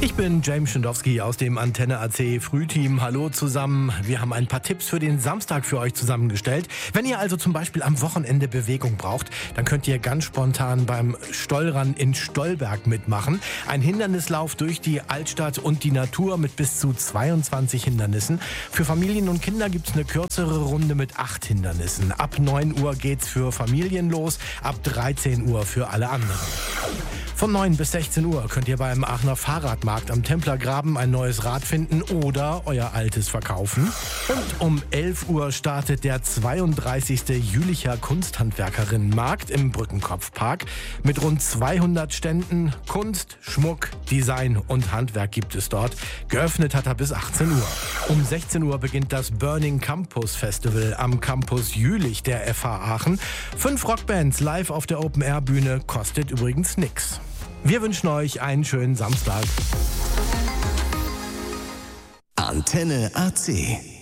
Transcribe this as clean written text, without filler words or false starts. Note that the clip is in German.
Ich bin James Schindowski aus dem Antenne AC Frühteam. Hallo zusammen. Wir haben ein paar Tipps für den Samstag für euch zusammengestellt. Wenn ihr also zum Beispiel am Wochenende Bewegung braucht, dann könnt ihr ganz spontan beim Stollrun in Stollberg mitmachen. Ein Hindernislauf durch die Altstadt und die Natur mit bis zu 22 Hindernissen. Für Familien und Kinder gibt es eine kürzere Runde mit 8 Hindernissen. Ab 9 Uhr geht's für Familien los, ab 13 Uhr für alle anderen. Von 9 bis 16 Uhr könnt ihr beim Aachener Fahrradmarkt am Templergraben ein neues Rad finden oder euer altes verkaufen. Und um 11 Uhr startet der 32. Jülicher Kunsthandwerkerinnenmarkt im Brückenkopfpark. Mit rund 200 Ständen. Kunst, Schmuck, Design und Handwerk gibt es dort. Geöffnet hat er bis 18 Uhr. Um 16 Uhr beginnt das Burning Campus Festival am Campus Jülich der FH Aachen. 5 Rockbands live auf der Open-Air-Bühne, kostet übrigens nix. Wir wünschen euch einen schönen Samstag. Antenne AC.